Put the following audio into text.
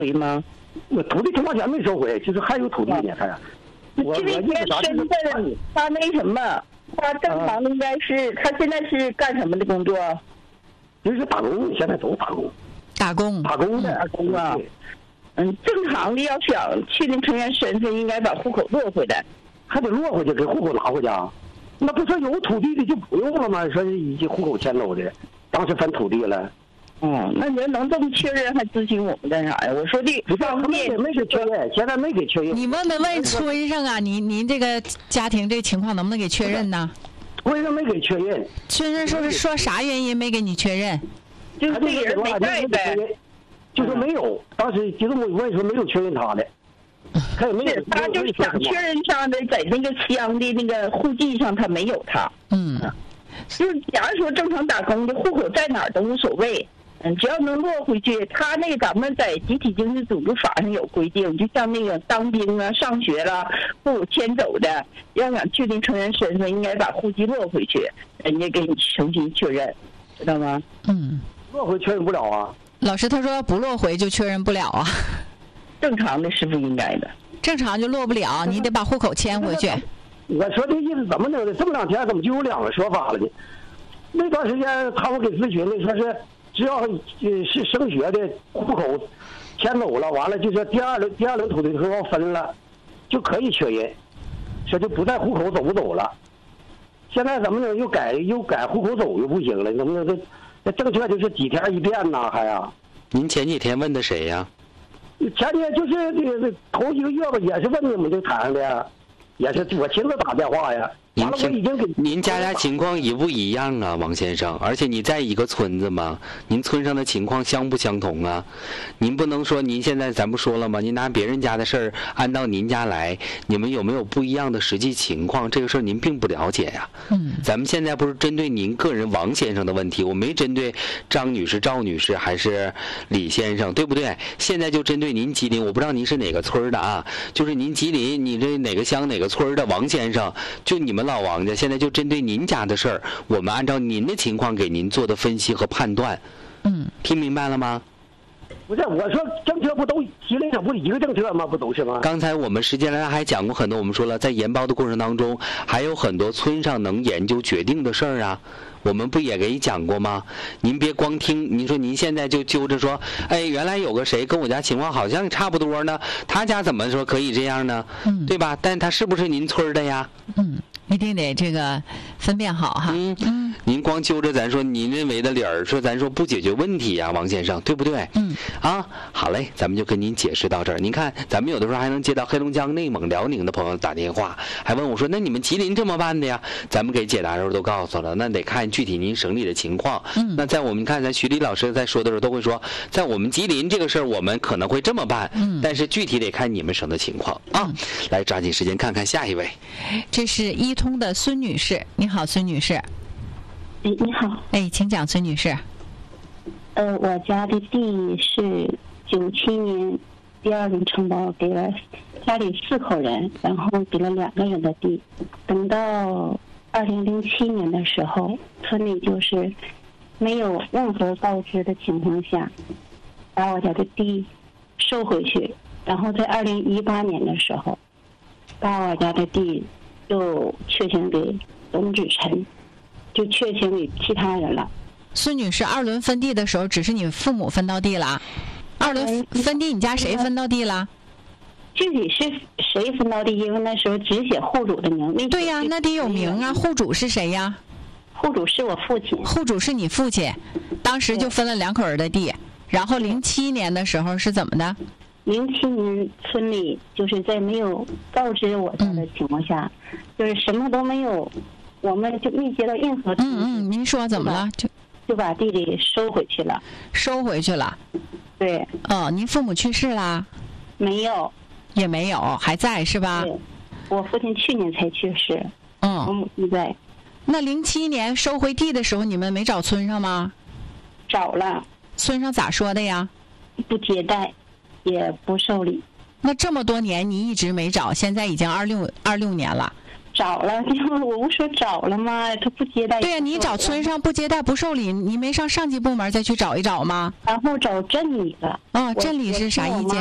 回吗？ 我土地通行权没收回，就是还有土地呢，还。 这位先身份他那什么，他正常的应该是他现在是干什么的工作？ 就是打工，现在都打工。 打工的打工啊。正常的要想确定成员身份，应该把户口落回来。 还得落回去，给户口拿回家。那不是有土地的就不用了吗？说已经户口迁走的，当时分土地了。 那你要能这么确认，还咨询我们干啥呀？我说的方便没给确认，现在没给确认。 你问村上啊，您这个家庭这情况能不能给确认呢？ 村上没给确认。 村上说啥原因没给你确认？ 就是这个人没在呗。 就说没有，当时就是我问说没有确认他的。 他就想确认上的，在那个乡的那个户籍上他没有他。就是假如说正常打工的户口在哪儿都无所谓，只要能落回去。他那个咱们在集体经济组织法上有规定，就像那个当兵啊、上学了、户口迁走的，要想确定成员身份，应该把户籍落回去，人家给你重新确认，知道吗？ 落回确认不了啊。 老师他说不落回就确认不了啊。 正常的是不应该的， 正常就落不了，你得把户口迁回去。 我说这意思怎么整的？这么两天怎么就有两个说法了呢？那段时间他们给咨询的说是，只要是升学的户口迁走了，完了就说第二轮土地时候分了，就可以确认，说就不在户口走不走了。现在怎么能又改户口走又不行了？怎么能这政策就是几天一变呢？还呀？ 您前几天问的谁呀？ 前天就是这头一个月吧，也是问你们这台上的，也是我亲自打电话呀。完了，我已经给您家情况一不一样啊，王先生？而且你在一个村子吗？您村上的情况相不相同啊？您不能说您现在咱不说了吗？您拿别人家的事儿按到您家来，你们有没有不一样的实际情况？这个事儿您并不了解呀。咱们现在不是针对您个人王先生的问题，我没针对张女士、赵女士还是李先生，对不对？现在就针对您吉林，我不知道您是哪个村的啊？就是您吉林，你这哪个乡哪个村的王先生，就你们老王家现在就针对您家的事儿，我们按照您的情况给您做的分析和判断。听明白了吗？ 不是，我说政策不都吉林省不一个政策吗？不都是吗？ 刚才我们时间来还讲过很多，我们说了，在研报的过程当中，还有很多村上能研究决定的事儿啊。我们不也给你讲过吗？您别光听，您说您现在就揪着说，哎，原来有个谁跟我家情况好像差不多呢，他家怎么说可以这样呢？对吧？但他是不是您村的呀？ 一定得这个分辨好哈。 您光揪着咱说您认为的理儿，说咱说不解决问题呀，王先生，对不对？好嘞，咱们就跟您解释到这儿。您看，咱们有的时候还能接到黑龙江、内蒙、辽宁的朋友打电话，还问我说，那你们吉林这么办的呀？咱们给解答的时候都告诉了，那得看具体您省里的情况。那在我们看，咱徐丽老师在说的时候都会说，在我们吉林这个事儿，我们可能会这么办，但是具体得看你们省的情况啊。来，抓紧时间看看下一位， 这是一通的孙女士，你好，孙女士。 你好。 请讲，孙女士。 我家的地是97年第二轮承包给了家里4口人，然后给了2个人的地。等到2007年的时候，村里就是没有任何告知的情况下，把我家的地收回去，然后在2018年的时候，把我家的地又确权给董子晨，就确权给其他人了。 孙女士，2轮分地的时候，只是你父母分到地了？2轮分地，你家谁分到地了？ 具体是谁分到地？因为那时候只写户主的名。 对呀，那得有名啊。户主是谁呀？ 户主是我父亲。 户主是你父亲，当时就分了2口人的地。然后07年的时候是怎么的 ？07年村里就是在没有告知我家的情况下，就是什么都没有，我们就没接到任何通知。 您说怎么了？ 就把地里收回去了。 收回去了。 对。 您父母去世啦？ 没有。 也没有，还在是吧？ 对，我父亲去年才去世。我母亲在。 那07年收回地的时候，你们没找村上吗？ 找了。 村上咋说的呀？ 不接待，也不受理。 那这么多年你一直没找，现在已经26年了， 找了，我不说找了吗？他不接待。 对呀，你找村上不接待不受理，你没上上级部门再去找一找吗？ 然后找镇里了。 镇里是啥意见？